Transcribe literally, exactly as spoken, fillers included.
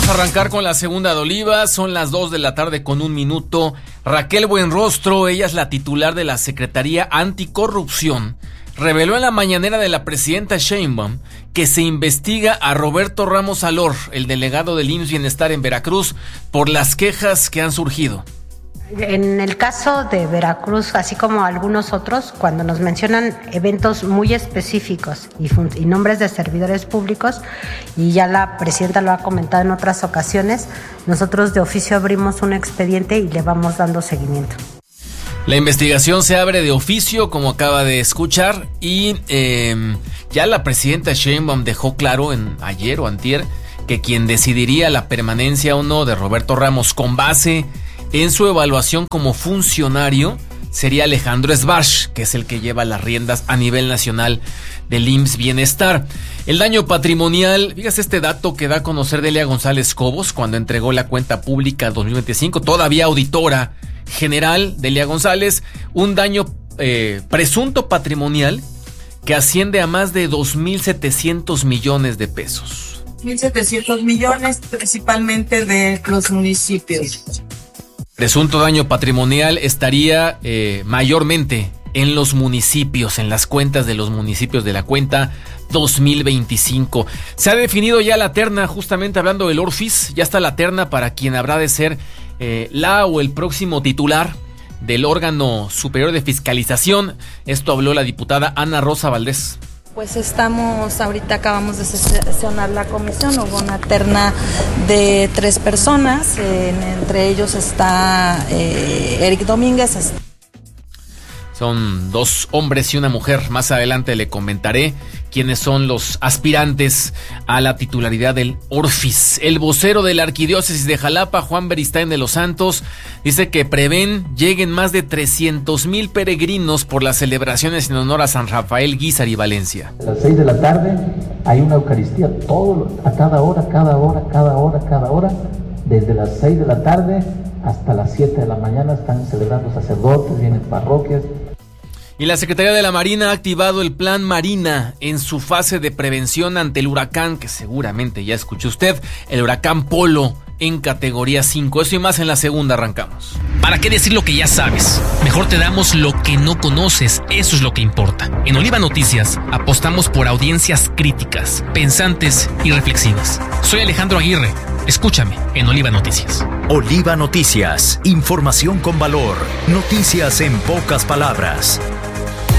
Vamos a arrancar con la segunda de Oliva. Son las dos de la tarde con un minuto. Raquel Buenrostro, ella es la titular de la Secretaría Anticorrupción, reveló en la mañanera de la presidenta Sheinbaum que se investiga a Roberto Ramos Alor, el delegado del I M S S Bienestar en Veracruz, por las quejas que han surgido. En el caso de Veracruz, así como algunos otros, cuando nos mencionan eventos muy específicos y, fun- y nombres de servidores públicos, y ya la presidenta lo ha comentado en otras ocasiones, nosotros de oficio abrimos un expediente y le vamos dando seguimiento. La investigación se abre de oficio, como acaba de escuchar, y eh, ya la presidenta Sheinbaum dejó claro en ayer o antier que quien decidiría la permanencia o no de Roberto Ramos con base en su evaluación como funcionario sería Alejandro Sbarch, que es el que lleva las riendas a nivel nacional del I M S S Bienestar. El daño patrimonial, fíjate este dato que da a conocer Delia González Cobos cuando entregó la cuenta pública dos mil veinticinco, todavía auditora general Delia González, un daño eh, presunto patrimonial que asciende a más de dos mil setecientos millones de pesos. mil setecientos millones, principalmente de los municipios. Presunto daño patrimonial estaría eh, mayormente en los municipios, en las cuentas de los municipios de la cuenta dos mil veinticinco. Se ha definido ya la terna, justamente hablando del Orfis, ya está la terna para quien habrá de ser eh, la o el próximo titular del órgano superior de fiscalización. Esto habló la diputada Ana Rosa Valdés. Pues estamos, ahorita acabamos de sesionar la comisión, hubo una terna de tres personas, eh, entre ellos está eh, Eric Domínguez. Son dos hombres y una mujer. Más adelante le comentaré quiénes son los aspirantes a la titularidad del Orfis. El vocero de la Arquidiócesis de Jalapa, Juan Beristain de los Santos, dice que prevén lleguen más de trescientos mil peregrinos por las celebraciones en honor a San Rafael, Guízar y Valencia. A las seis de la tarde hay una Eucaristía, todo, a cada hora, cada hora, cada hora, cada hora, desde las seis de la tarde hasta las siete de la mañana están celebrando sacerdotes, vienen parroquias. Y la Secretaría de la Marina ha activado el Plan Marina en su fase de prevención ante el huracán, que seguramente ya escuchó usted, el huracán Polo en categoría cinco. Eso y más en la segunda, arrancamos. ¿Para qué decir lo que ya sabes? Mejor te damos lo que no conoces, eso es lo que importa. En Oliva Noticias apostamos por audiencias críticas, pensantes y reflexivas. Soy Alejandro Aguirre, escúchame en Oliva Noticias. Oliva Noticias, información con valor, noticias en pocas palabras.